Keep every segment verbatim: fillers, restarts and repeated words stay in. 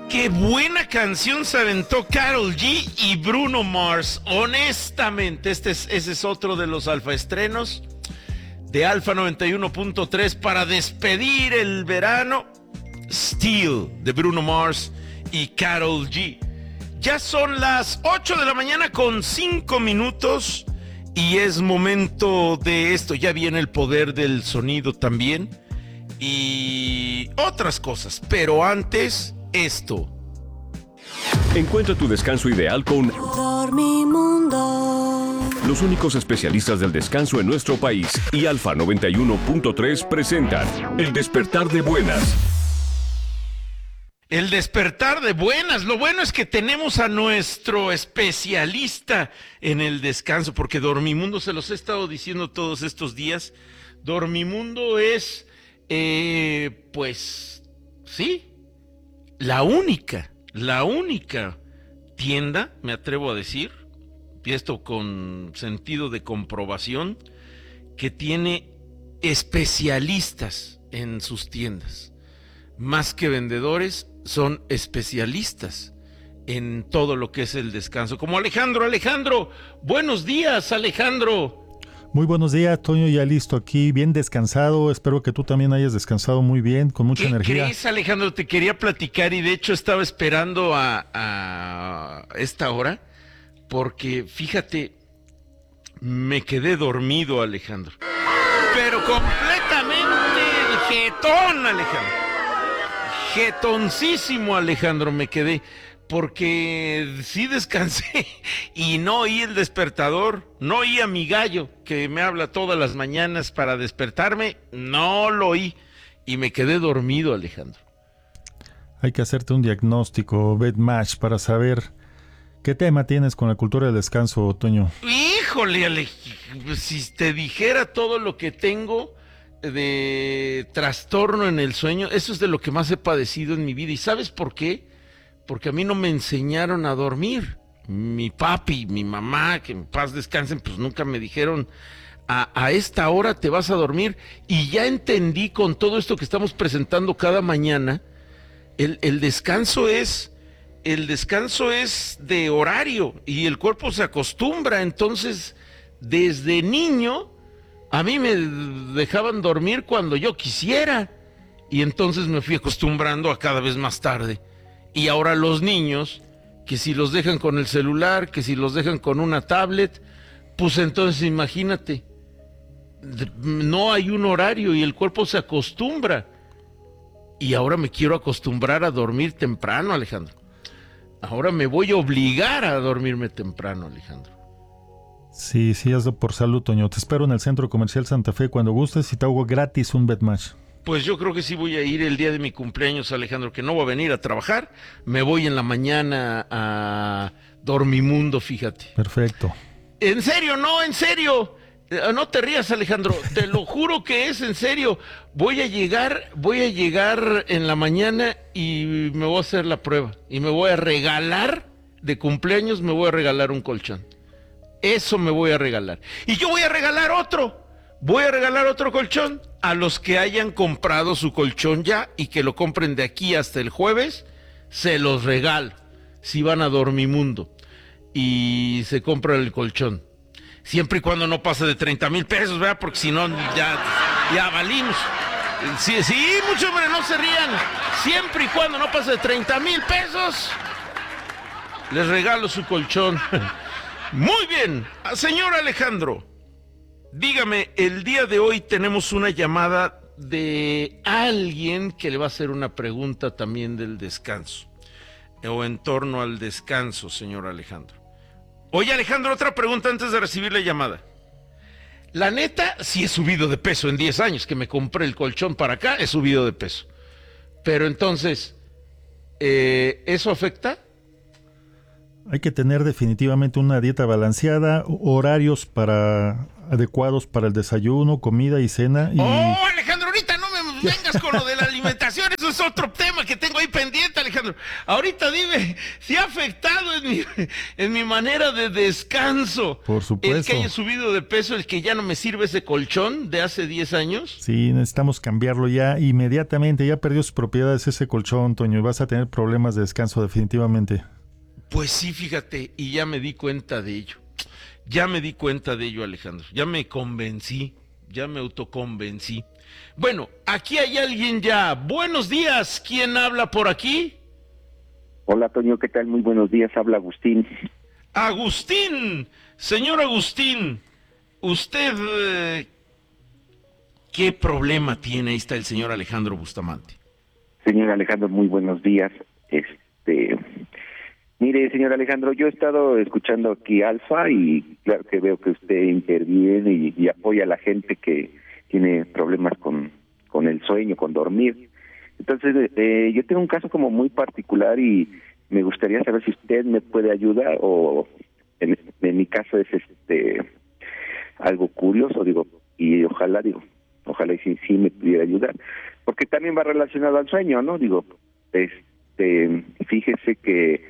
Qué buena canción se aventó Karol G y Bruno Mars. Honestamente, este es, ese es otro de los alfa estrenos de Alfa noventa y uno punto tres para despedir el verano. Steel de Bruno Mars y Karol G. Ya son las ocho de la mañana con cinco minutos y es momento de esto. Ya viene el poder del sonido también y otras cosas, pero antes esto. Encuentra tu descanso ideal con Dormimundo. Los únicos especialistas del descanso en nuestro país y Alfa noventa y uno punto tres presentan El Despertar de Buenas. El despertar de buenas. Lo bueno es que tenemos a nuestro especialista en el descanso, porque Dormimundo, se los he estado diciendo todos estos días, Dormimundo es, eh, pues, sí, la única, la única tienda, me atrevo a decir, y esto con sentido de comprobación, que tiene especialistas en sus tiendas. Más que vendedores, son especialistas en todo lo que es el descanso. Como Alejandro. Alejandro, buenos días, Alejandro. Muy buenos días, Toño, ya listo aquí, bien descansado. Espero que tú también hayas descansado muy bien, con mucha ¿Qué energía. crees, Alejandro? Te quería platicar y de hecho estaba esperando a, a esta hora porque, fíjate, me quedé dormido, Alejandro. Pero completamente jetón, Alejandro. Jetoncísimo, Alejandro, me quedé, porque sí descansé y no oí el despertador, no oí a mi gallo que me habla todas las mañanas para despertarme, no lo oí y me quedé dormido, Alejandro. Hay que hacerte un diagnóstico, BedMatch, para saber qué tema tienes con la cultura del descanso, Toño. Híjole, Alejandro, si te dijera todo lo que tengo de trastorno en el sueño, eso es de lo que más he padecido en mi vida. ¿Y sabes por qué? Porque a mí no me enseñaron a dormir. Mi papi, mi mamá, que en paz descansen, pues nunca me dijeron a, a esta hora te vas a dormir. Y ya entendí con todo esto que estamos presentando cada mañana, el, el descanso es, el descanso es de horario y el cuerpo se acostumbra. Entonces, desde niño, a mí me dejaban dormir cuando yo quisiera y entonces me fui acostumbrando a cada vez más tarde. Y ahora los niños, que si los dejan con el celular, que si los dejan con una tablet, pues entonces imagínate, no hay un horario y el cuerpo se acostumbra. Y ahora me quiero acostumbrar a dormir temprano, Alejandro. Ahora me voy a obligar a dormirme temprano, Alejandro. Sí, sí, hazlo por salud, Toño. Te espero en el Centro Comercial Santa Fe cuando gustes y te hago gratis un BedMatch. Pues yo creo que sí voy a ir el día de mi cumpleaños, Alejandro, que no voy a venir a trabajar. Me voy en la mañana a Dormimundo, fíjate. Perfecto. En serio, no, en serio. No te rías, Alejandro. Te lo juro que es en serio. Voy a llegar, voy a llegar en la mañana y me voy a hacer la prueba. Y me voy a regalar, de cumpleaños me voy a regalar un colchón. Eso me voy a regalar. Y yo voy a regalar otro. Voy a regalar otro colchón a los que hayan comprado su colchón ya y que lo compren de aquí hasta el jueves. Se los regalo si van a Dormimundo y se compran el colchón. Siempre y cuando no pase de treinta mil pesos, ¿verdad? Porque si no, ya, ya valimos. Sí, sí, mucho hombre, no se rían. Siempre y cuando no pase de treinta mil pesos, les regalo su colchón. Muy bien, señor Alejandro, dígame, el día de hoy tenemos una llamada de alguien que le va a hacer una pregunta también del descanso, o en torno al descanso, señor Alejandro. Oye, Alejandro, otra pregunta antes de recibir la llamada. La neta, sí he subido de peso en diez años, que me compré el colchón para acá, he subido de peso. Pero entonces, eh, ¿eso afecta? Hay que tener definitivamente una dieta balanceada, horarios para adecuados para el desayuno, comida y cena. Y... ¡Oh, Alejandro, ahorita no me vengas con lo de la alimentación! Eso eso es otro tema que tengo ahí pendiente, Alejandro. Ahorita dime, si ha afectado en mi, en mi manera de descanso. Por supuesto. El que haya subido de peso, el que ya no me sirve ese colchón de hace diez años. Sí, necesitamos cambiarlo ya inmediatamente. Ya perdió sus propiedades ese colchón, Toño, y vas a tener problemas de descanso definitivamente. Pues sí, fíjate, y ya me di cuenta de ello. Ya me di cuenta de ello, Alejandro. Ya me convencí, ya me autoconvencí. Bueno, aquí hay alguien ya. Buenos días, ¿quién habla por aquí? Hola, Toño, ¿qué tal? Muy buenos días, habla Agustín. Agustín, señor Agustín, usted, eh, ¿qué problema tiene? Ahí está el señor Alejandro Bustamante. Señor Alejandro, muy buenos días. Este, mire, señor Alejandro, yo he estado escuchando aquí Alfa y claro que veo que usted interviene y, y apoya a la gente que tiene problemas con, con el sueño, con dormir. Entonces, eh, yo tengo un caso como muy particular y me gustaría saber si usted me puede ayudar o en, en mi caso es este algo curioso, digo, y ojalá, digo, ojalá y sí, sí me pudiera ayudar, porque también va relacionado al sueño, ¿no? Digo, este, fíjese que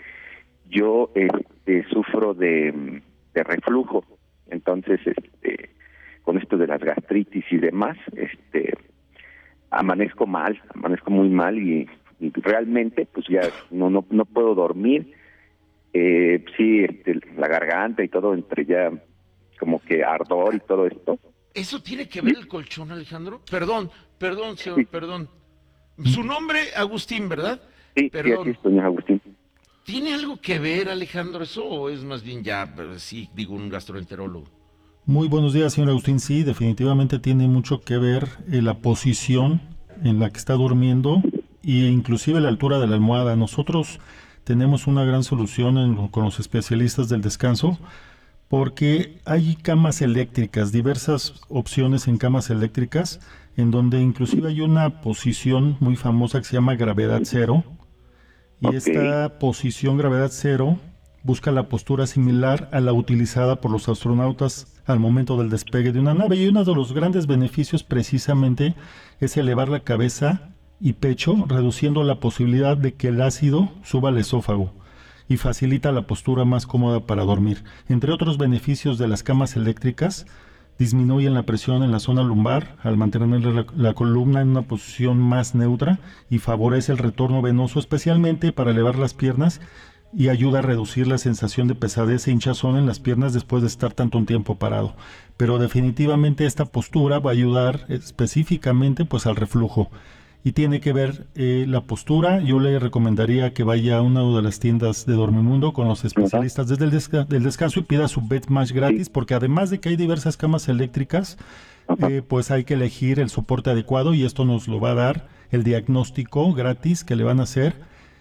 yo este, sufro de, de reflujo, entonces, este, con esto de las gastritis y demás, este, amanezco mal, amanezco muy mal y, y realmente, pues ya no no no puedo dormir, eh, sí, este, la garganta y todo, entre ya como que ardor y todo esto. ¿Eso tiene que ver el colchón, Alejandro? Perdón, perdón, señor, Sí. perdón. Su nombre, Agustín, ¿verdad? Sí, sí, Perdón. aquí es, doña Agustín. ¿Tiene algo que ver, Alejandro, eso o es más bien ya, sí, digo, un gastroenterólogo? Muy buenos días, señor Agustín. Sí, definitivamente tiene mucho que ver eh, la posición en la que está durmiendo e inclusive la altura de la almohada. Nosotros tenemos una gran solución en, con los especialistas del descanso porque hay camas eléctricas, diversas opciones en camas eléctricas, en donde inclusive hay una posición muy famosa que se llama gravedad cero. Y Ok. esta posición gravedad cero busca la postura similar a la utilizada por los astronautas al momento del despegue de una nave. Y uno de los grandes beneficios precisamente es elevar la cabeza y pecho, reduciendo la posibilidad de que el ácido suba al esófago y facilita la postura más cómoda para dormir. Entre otros beneficios de las camas eléctricas, disminuyen la presión en la zona lumbar al mantener la, la columna en una posición más neutra y favorece el retorno venoso, especialmente para elevar las piernas, y ayuda a reducir la sensación de pesadez e hinchazón en las piernas después de estar tanto un tiempo parado. Pero definitivamente esta postura va a ayudar específicamente pues al reflujo. Y tiene que ver eh, la postura. Yo le recomendaría que vaya a una de las tiendas de Dormimundo con los especialistas desde el desca- del descanso y pida su Bed Match gratis, Sí. porque además de que hay diversas camas eléctricas, eh, pues hay que elegir el soporte adecuado y esto nos lo va a dar el diagnóstico gratis que le van a hacer.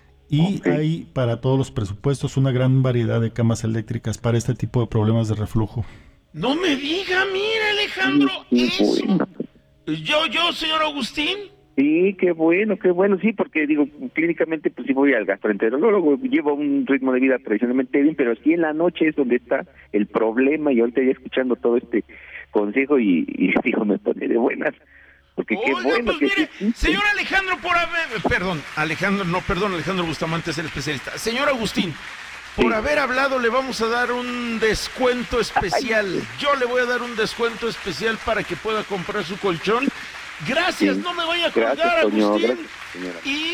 Y Ok. hay para todos los presupuestos una gran variedad de camas eléctricas para este tipo de problemas de reflujo. No me diga, mira, Alejandro, Sí, eso. bueno. Yo, yo, señor Agustín. Sí, qué bueno, qué bueno, sí, porque digo, clínicamente pues sí voy al gastroenterólogo, llevo un ritmo de vida tradicionalmente bien, pero sí en la noche es donde está el problema y ahorita ya escuchando todo este consejo y, y digo, me pone de buenas, porque qué Oiga, bueno pues que mire, sí, sí, señor Alejandro, por haber, perdón, Alejandro, no, perdón, Alejandro Bustamante es el especialista. Señor Agustín, por Sí. haber hablado le vamos a dar un descuento especial. Yo le voy a dar un descuento especial para que pueda comprar su colchón. Gracias, Sí. no me vaya a colgar, Gracias, Toño, Agustín. gracias, señora. Y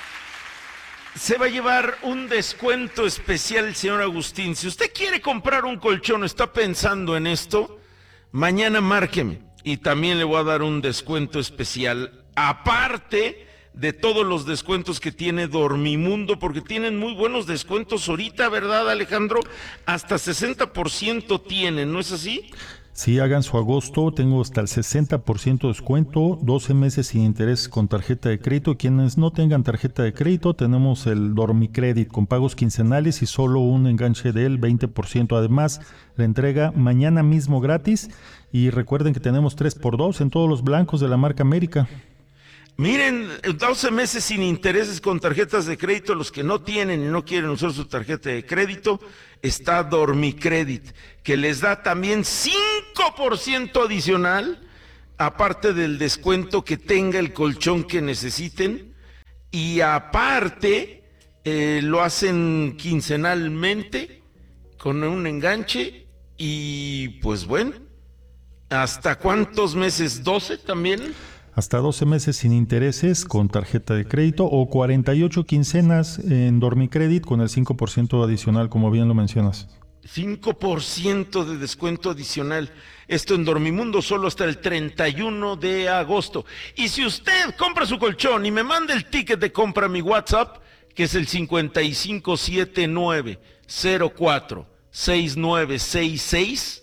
se va a llevar un descuento especial el señor Agustín. Si usted quiere comprar un colchón o está pensando en esto, mañana márqueme y también le voy a dar un descuento especial, aparte de todos los descuentos que tiene Dormimundo, porque tienen muy buenos descuentos ahorita, ¿verdad, Alejandro? Hasta sesenta por ciento tienen, ¿no es así? Si hagan su agosto, tengo hasta el sesenta por ciento de descuento, doce meses sin interés con tarjeta de crédito. Quienes no tengan tarjeta de crédito, tenemos el Dormicredit con pagos quincenales y solo un enganche del veinte por ciento. Además, la entrega mañana mismo gratis. Y recuerden que tenemos tres por dos en todos los blancos de la marca América. Miren, doce meses sin intereses con tarjetas de crédito. Los que no tienen y no quieren usar su tarjeta de crédito, está Dormicredit, que les da también cinco por ciento adicional, aparte del descuento que tenga el colchón que necesiten. y aparte eh, lo hacen quincenalmente con un enganche y pues bueno, ¿hasta cuántos meses? ¿doce también? Hasta doce meses sin intereses con tarjeta de crédito o cuarenta y ocho quincenas en Dormicredit con el cinco por ciento adicional, como bien lo mencionas. cinco por ciento de descuento adicional. Esto en Dormimundo solo hasta el treinta y uno de agosto. Y si usted compra su colchón y me manda el ticket de compra a mi WhatsApp, que es el cincuenta y cinco setenta y nueve cero cuatro sesenta y nueve sesenta y seis,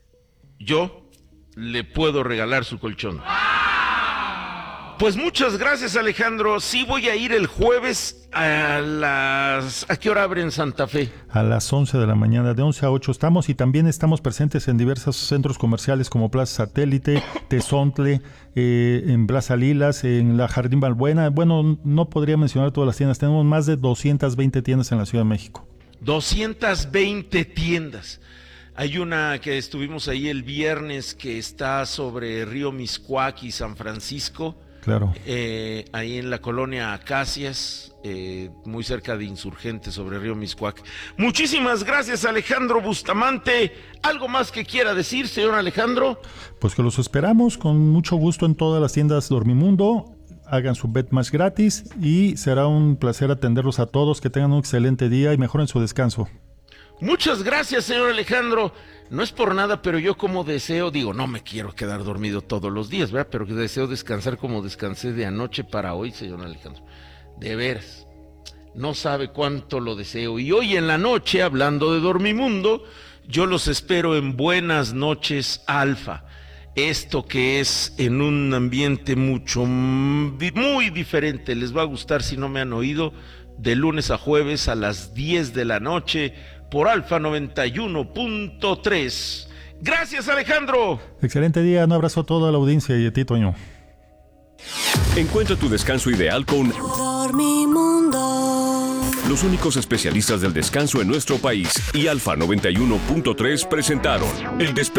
yo le puedo regalar su colchón. Pues muchas gracias, Alejandro. Sí voy a ir el jueves a las... ¿A qué hora abren Santa Fe? A las once de la mañana, de once a ocho estamos, y también estamos presentes en diversos centros comerciales como Plaza Satélite, Tezontle, eh, en Plaza Lilas, en la Jardín Balbuena. Bueno, no podría mencionar todas las tiendas. Tenemos más de doscientas veinte tiendas en la Ciudad de México. doscientas veinte tiendas. Hay una que estuvimos ahí el viernes que está sobre Río Miscuac y San Francisco. Claro. Eh, ahí en la colonia Acacias, eh, muy cerca de Insurgentes, sobre Río Miscuac. Muchísimas gracias, Alejandro Bustamante. ¿Algo más que quiera decir, señor Alejandro? Pues que los esperamos con mucho gusto en todas las tiendas Dormimundo. Hagan su Betmatch gratis y será un placer atenderlos a todos. Que tengan un excelente día y mejoren su descanso. Muchas gracias, señor Alejandro. No es por nada, pero yo como deseo, digo, no me quiero quedar dormido todos los días, ¿verdad? Pero que deseo descansar como descansé de anoche para hoy, señor Alejandro. De veras, no sabe cuánto lo deseo. Y hoy en la noche, hablando de Dormimundo, yo los espero en Buenas Noches Alfa. Esto que es en un ambiente mucho, muy diferente. Les va a gustar si no me han oído, de lunes a jueves a las diez de la noche, por Alfa noventa y uno punto tres. Gracias, Alejandro. Excelente día, un abrazo a toda la audiencia y a ti, Toño. Encuentra tu descanso ideal con Dormimundo. Los únicos especialistas del descanso en nuestro país y Alfa noventa y uno punto tres presentaron El Despertar.